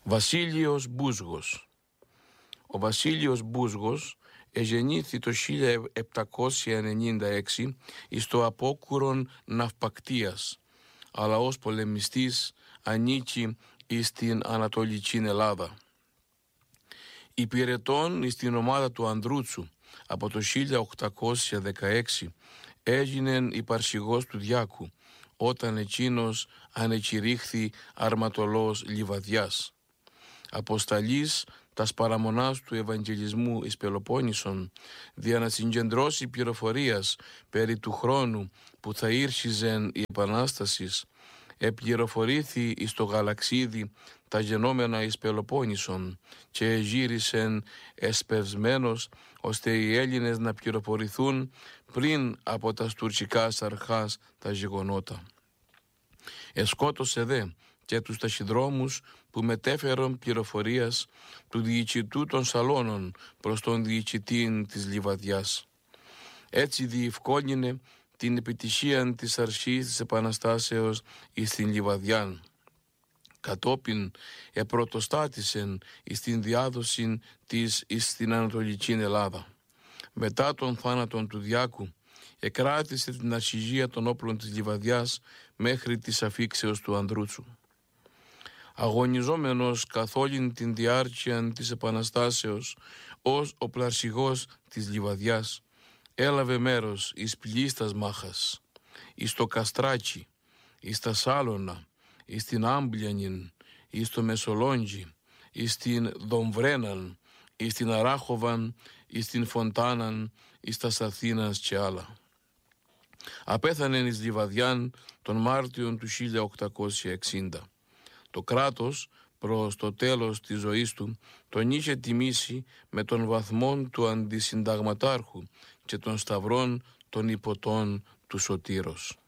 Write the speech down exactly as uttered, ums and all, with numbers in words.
Βασίλειος Μπούσγος. Ο Βασίλειος Μπούσγος εζεννήθη το χίλια επτακόσια ενενήντα έξι εις το απόκουρον ναυπακτίας, αλλά ως πολεμιστής ανήκει εις την Ανατολική Ελλάδα. Υπηρετών εις την ομάδα του Ανδρούτσου από το χίλια οκτακόσια δεκαέξι έγινε υπαρσηγός του Διάκου, όταν εκείνος ανεκηρύχθη αρματολός Λιβαδιάς. Αποσταλής τας παραμονάς του Ευαγγελισμού εις Πελοπόννησον, δια να συγκεντρώσει πληροφορίας περί του χρόνου που θα ήρχιζεν η Επανάστασης, επληροφορήθη εις το γαλαξίδι τα γενόμενα εις Πελοπόννησον και γύρισεν εσπευσμένος, ώστε οι Έλληνες να πληροφορηθούν πριν από τα τουρκικάς αρχάς τα γεγονότα. Εσκότωσε δε και τους ταχυδρόμους που μετέφεραν πληροφορίας του διοικητού των σαλόνων προς τον διοικητή της Λιβαδιάς. Έτσι διευκόλυνε την επιτυχία της αρχής της Επαναστάσεως εις την Λιβαδιάν. Κατόπιν επρωτοστάτησεν εις την διάδοση της εις την Ανατολική Ελλάδα. Μετά τον θάνατον του Διάκου εκράτησε την αρχηγία των όπλων της Λιβαδιάς μέχρι της αφήξεως του Ανδρούτσου. Αγωνιζόμενος καθ' όλην την διάρκεια της Επαναστάσεως ως ο πλαρσηγός της Λιβαδιάς, έλαβε μέρος εις πλήστας μάχας, εις το Καστράκι, εις τα Σάλωνα, εις την Άμπλιανιν, εις το Μεσολόγγι, εις την Δομβρέναν, εις την Αράχοβαν, εις την Φοντάναν, εις τας Αθήνας και άλλα. Απέθανεν εις Λιβαδιάν τον Μάρτιον του χίλια οκτακόσια εξήντα. Το κράτος προς το τέλος της ζωής του τον είχε τιμήσει με τον βαθμόν του αντισυνταγματάρχου και των σταυρών των υποτών του Σωτήρος.